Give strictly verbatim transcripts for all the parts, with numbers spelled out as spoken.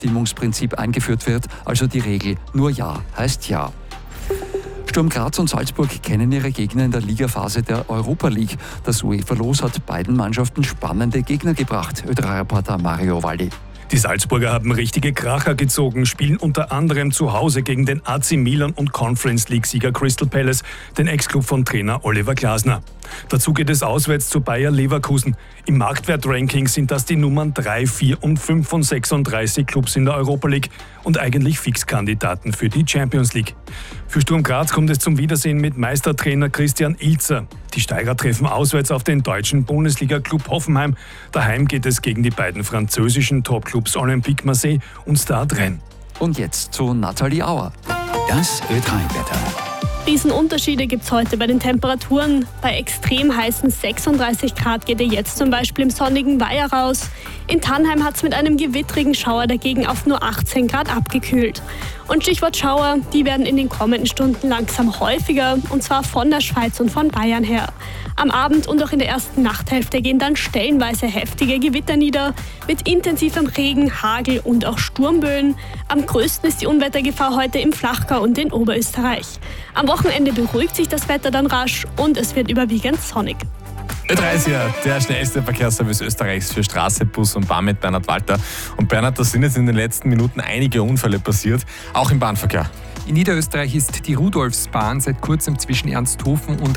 Stimmungsprinzip eingeführt wird, also die Regel nur Ja heißt Ja. Sturm Graz und Salzburg kennen ihre Gegner in der Ligaphase der Europa League. Das UEFA-Los hat beiden Mannschaften spannende Gegner gebracht. Ö drei Reporter Mario Walli. Die Salzburger haben richtige Kracher gezogen, spielen unter anderem zu Hause gegen den A C Milan und Conference League-Sieger Crystal Palace, den Ex-Club von Trainer Oliver Glasner. Dazu geht es auswärts zu Bayer Leverkusen. Im Marktwert-Ranking sind das die Nummern drei, vier und fünf von sechsunddreißig Clubs in der Europa League und eigentlich Fixkandidaten für die Champions League. Für Sturm Graz kommt es zum Wiedersehen mit Meistertrainer Christian Ilzer. Die Steirer treffen auswärts auf den deutschen Bundesliga-Club Hoffenheim. Daheim geht es gegen die beiden französischen Top-Clubs Olympique Marseille und Stade Rennes. Und jetzt zu Nathalie Auer. Das Ö drei Wetter. Riesenunterschiede gibt es heute bei den Temperaturen. Bei extrem heißen sechsunddreißig Grad geht ihr jetzt zum Beispiel im sonnigen Weiher raus. In Tannheim hat es mit einem gewittrigen Schauer dagegen auf nur achtzehn Grad abgekühlt. Und Stichwort Schauer, die werden in den kommenden Stunden langsam häufiger, und zwar von der Schweiz und von Bayern her. Am Abend und auch in der ersten Nachthälfte gehen dann stellenweise heftige Gewitter nieder, mit intensivem Regen, Hagel und auch Sturmböen. Am größten ist die Unwettergefahr heute im Flachgau und in Oberösterreich. Am Wochenende beruhigt sich das Wetter dann rasch und es wird überwiegend sonnig. Ö drei ist ja der schnellste Verkehrsservice Österreichs für Straße, Bus und Bahn mit Bernhard Walter. Und Bernhard, da sind jetzt in den letzten Minuten einige Unfälle passiert, auch im Bahnverkehr. In Niederösterreich ist die Rudolfsbahn seit kurzem zwischen Ernsthofen und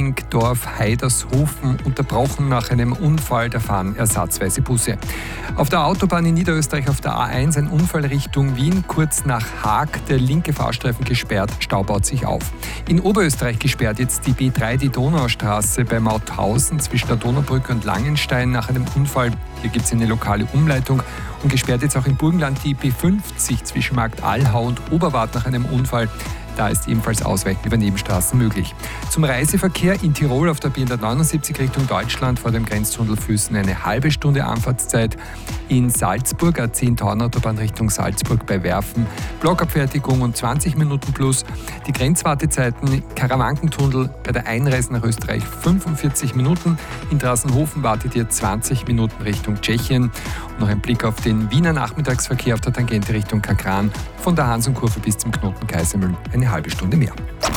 Raming-Dorf-Heidershofen unterbrochen nach einem Unfall. Da fahren ersatzweise Busse. Auf der Autobahn in Niederösterreich auf der A eins ein Unfall Richtung Wien, kurz nach Haag. Der linke Fahrstreifen gesperrt, Stau baut sich auf. In Oberösterreich gesperrt jetzt die B drei, die Donaustraße bei Mauthausen zwischen der Donaubrücke und Langenstein nach einem Unfall. Hier gibt es eine lokale Umleitung. Und gesperrt jetzt auch im Burgenland die B fünfzig zwischen Markt Allhau und Oberwart nach einem Unfall. Da ist ebenfalls Ausweichen über Nebenstraßen möglich. Zum Reiseverkehr in Tirol auf der B hundertneunundsiebzig Richtung Deutschland vor dem Grenztunnel Füssen eine halbe Stunde Anfahrtszeit. In Salzburg A zehn Autobahn Richtung Salzburg bei Werfen Blockabfertigung und zwanzig Minuten plus. Die Grenzwartezeiten Karawankentunnel bei der Einreise nach Österreich fünfundvierzig Minuten. In Drassenhofen wartet ihr zwanzig Minuten Richtung Tschechien. Und noch ein Blick auf den Wiener Nachmittagsverkehr auf der Tangente Richtung Kakran von der Hansenkurve bis zum Knoten Kaisermühlen eine halbe Stunde mehr.